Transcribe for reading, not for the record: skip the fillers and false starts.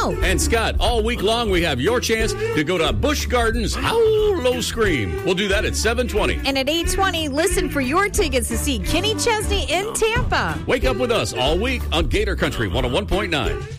know. And Scott, all week long we have your chance to go to Busch Gardens Howl Low Scream. We'll do that at 7:20. And at 8:20, listen for your tickets to see Kenny Chesney in Tampa. Wake up with us all week on Gator Country 101.9.